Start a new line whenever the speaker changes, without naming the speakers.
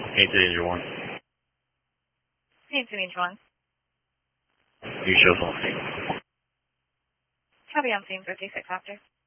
Ain't Danger 1.
Ain't Danger 1.
You show on scene.
Copy on scene for 36 After.